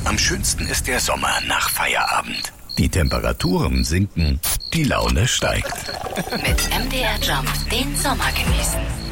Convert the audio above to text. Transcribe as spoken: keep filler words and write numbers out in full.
Am schönsten ist der Sommer nach Feierabend. Die Temperaturen sinken, die Laune steigt. Mit M D R Jump den Sommer genießen.